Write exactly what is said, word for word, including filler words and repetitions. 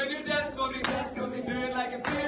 when you dance for me, dance for me, do it like it's serious.